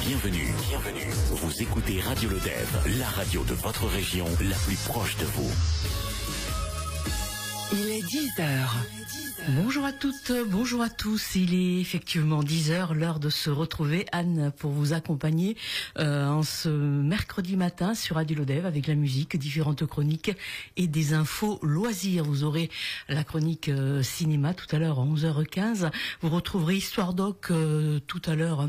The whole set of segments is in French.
Bienvenue. Vous écoutez Radio Lodève, la radio de votre région, la plus proche de vous. Il est 10h. Bonjour à toutes, bonjour à tous. Il est effectivement 10h, l'heure de se retrouver, Anne, pour vous accompagner en ce mercredi matin sur Radio Lodève avec la musique, différentes chroniques et des infos loisirs. Vous aurez la chronique cinéma tout à l'heure à 11h15. Vous retrouverez Histoire Doc tout à l'heure,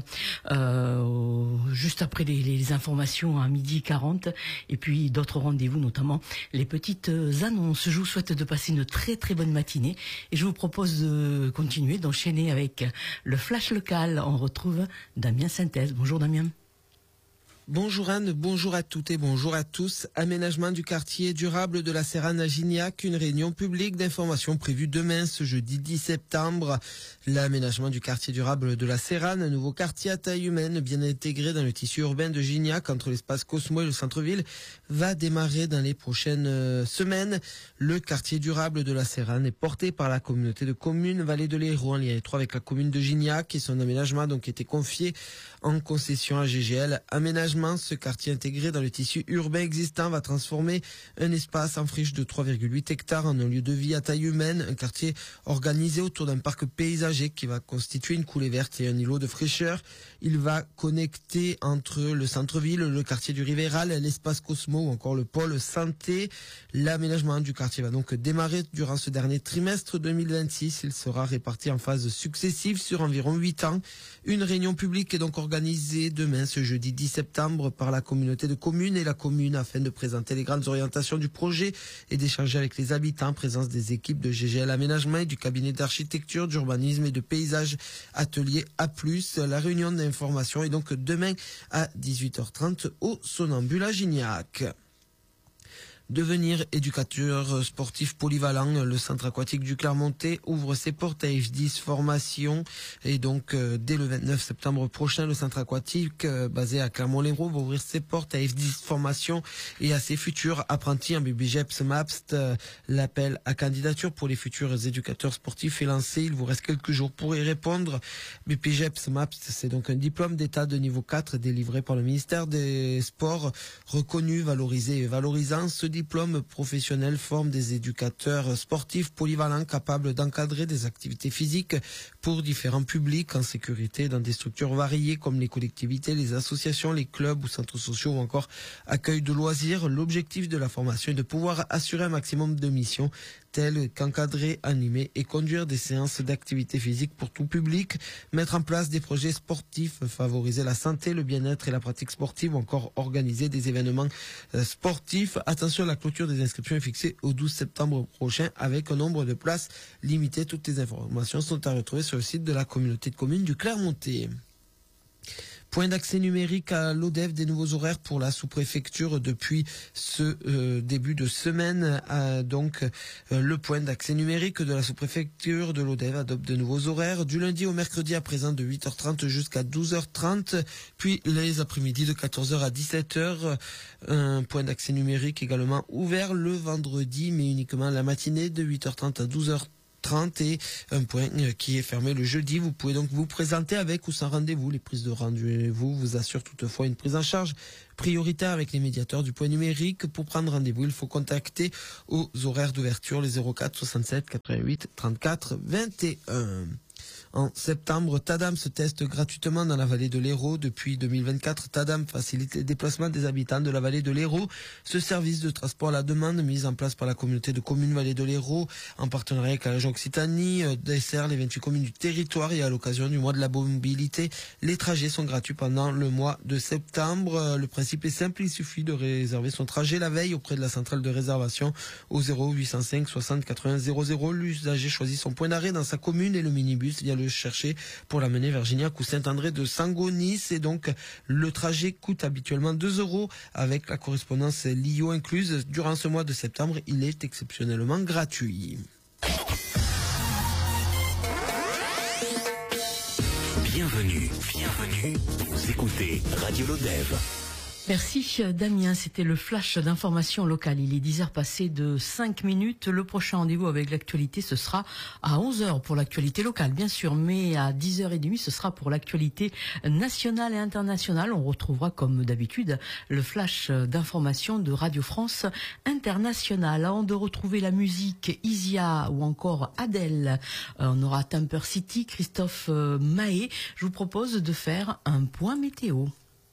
juste après les informations à 12h40. Et puis d'autres rendez-vous, notamment les petites annonces. Je vous souhaite de passer une très très bonne matinée et je vous propose de continuer, d'enchaîner avec le flash local. On retrouve Damien Synthèse. Bonjour Damien. Bonjour Anne, bonjour à toutes et bonjour à tous. Aménagement du quartier durable de la Séranne à Gignac, une réunion publique d'information prévue demain, ce jeudi 10 septembre. L'aménagement du quartier durable de la Séranne, un nouveau quartier à taille humaine bien intégré dans le tissu urbain de Gignac entre l'espace Cosmo et le centre-ville, va démarrer dans les prochaines semaines. Le quartier durable de la Séranne est porté par la communauté de communes Vallée de l'Hérault en lien étroit avec la commune de Gignac et son aménagement a donc été confié en concession à GGL Aménagement. Ce quartier intégré dans le tissu urbain existant va transformer un espace en friche de 3,8 hectares en un lieu de vie à taille humaine, un quartier organisé autour d'un parc paysager qui va constituer une coulée verte et un îlot de fraîcheur. Il va connecter entre le centre-ville, le quartier du Rivéral, l'espace Cosmo ou encore le pôle santé. L'aménagement du quartier va donc démarrer durant ce dernier trimestre 2026. Il sera réparti en phases successives sur environ 8 ans. Une réunion publique est donc organisée demain, ce jeudi 10 septembre, par la communauté de communes et la commune afin de présenter les grandes orientations du projet et d'échanger avec les habitants en présence des équipes de GGL Aménagement et du cabinet d'architecture, d'urbanisme et de paysage atelier A+. La réunion d'information est donc demain à 18h30 au Somnambule à Gignac. Devenir éducateur sportif polyvalent, le centre aquatique du Clermontais ouvre ses portes à F10 formation et donc dès le 29 septembre prochain, le centre aquatique basé à Clermont-Lérault va ouvrir ses portes à F10 formation et à ses futurs apprentis en BPGEPS MAPST. L'appel à candidature pour les futurs éducateurs sportifs est lancé. Il vous reste quelques jours pour y répondre. BPGEPS MAPST, c'est donc un diplôme d'état de niveau 4 délivré par le ministère des Sports, reconnu, valorisé et valorisant. Ce diplôme professionnel forme des éducateurs sportifs polyvalents capables d'encadrer des activités physiques pour différents publics en sécurité dans des structures variées comme les collectivités, les associations, les clubs ou centres sociaux ou encore accueil de loisirs. L'objectif de la formation est de pouvoir assurer un maximum de missions telles qu'encadrer, animer et conduire des séances d'activité physique pour tout public, mettre en place des projets sportifs, favoriser la santé, le bien-être et la pratique sportive ou encore organiser des événements sportifs. Attention, la clôture des inscriptions est fixée au 12 septembre prochain avec un nombre de places limité. Toutes les informations sont à retrouver sur le site de la communauté de communes du Clermontais. Point d'accès numérique à l'Odève, des nouveaux horaires pour la sous-préfecture depuis ce début de semaine. Le point d'accès numérique de la sous-préfecture de l'Odève adopte de nouveaux horaires du lundi au mercredi à présent de 8h30 jusqu'à 12h30, puis les après-midi de 14h à 17h. Un point d'accès numérique également ouvert le vendredi, mais uniquement la matinée de 8h30 à 12h30. Et un point qui est fermé le jeudi. Vous pouvez donc vous présenter avec ou sans rendez-vous. Les prises de rendez-vous vous assurent toutefois une prise en charge prioritaire avec les médiateurs du point numérique. Pour prendre rendez-vous, il faut contacter aux horaires d'ouverture les 04 67 88 34 21. En septembre, Tadam se teste gratuitement dans la vallée de l'Hérault. Depuis 2024, Tadam facilite les déplacements des habitants de la vallée de l'Hérault. Ce service de transport à la demande, mis en place par la communauté de communes vallée de l'Hérault, en partenariat avec la région Occitanie, dessert les 28 communes du territoire et à l'occasion du mois de la mobilité. Les trajets sont gratuits pendant le mois de septembre. Le principe est simple, il suffit de réserver son trajet la veille auprès de la centrale de réservation au 0805 60 80 00. L'usager choisit son point d'arrêt dans sa commune et le minibus vient le chercher pour l'amener vers Gignac ou Saint-André de Sangonis. Et donc, le trajet coûte habituellement 2 € avec la correspondance LIO incluse. Durant ce mois de septembre, il est exceptionnellement gratuit. Bienvenue. Vous écoutez Radio Lodève. Merci Damien, c'était le flash d'information locale. Il est 10h passé de 5 minutes. Le prochain rendez-vous avec l'actualité, ce sera à 11h pour l'actualité locale, bien sûr, mais à 10h30, ce sera pour l'actualité nationale et internationale. On retrouvera comme d'habitude le flash d'information de Radio France Internationale. Avant de retrouver la musique Isia ou encore Adèle, on aura Temper City, Christophe Mahé. Je vous propose de faire un point météo.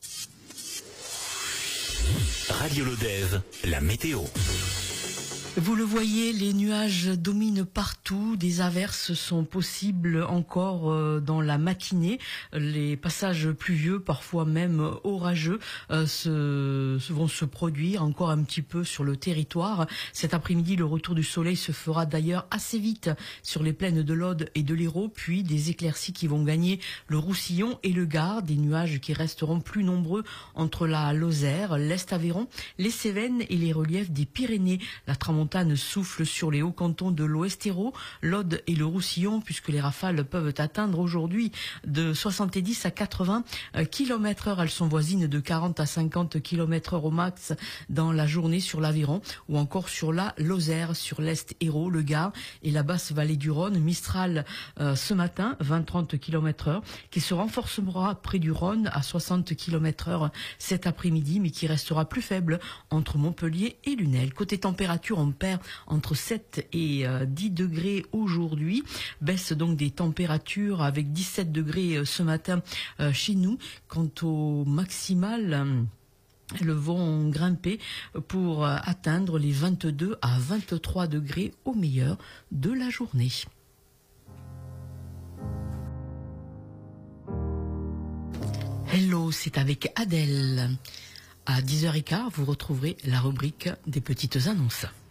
Radio Lodève, la météo. Vous le voyez, les nuages dominent partout. Des averses sont possibles encore dans la matinée. Les passages pluvieux, parfois même orageux, vont se produire encore un petit peu sur le territoire. Cet après-midi, le retour du soleil se fera d'ailleurs assez vite sur les plaines de l'Aude et de l'Hérault, puis des éclaircies qui vont gagner le Roussillon et le Gard, des nuages qui resteront plus nombreux entre la Lozère, l'Est-Aveyron, les Cévennes et les reliefs des Pyrénées. La tramontane souffle sur les hauts cantons de l'Ouest-Hérault, l'Aude et le Roussillon, puisque les rafales peuvent atteindre aujourd'hui de 70 à 80 km/h. Elles sont voisines de 40 à 50 km/h au max dans la journée sur l'Aveyron ou encore sur la Lozère, sur l'Est-Hérault, le Gard et la basse vallée du Rhône. Mistral ce matin, 20-30 km/h, qui se renforcera près du Rhône à 60 km/h cet après-midi, mais qui restera plus faible entre Montpellier et Lunel. Côté température, on perd entre 7 et 10 degrés aujourd'hui. Baisse donc des températures avec 17 degrés ce matin chez nous. Quant au maximal, elles vont grimper pour atteindre les 22 à 23 degrés au meilleur de la journée. Hello, c'est avec Adèle. À 10h15, vous retrouverez la rubrique des petites annonces.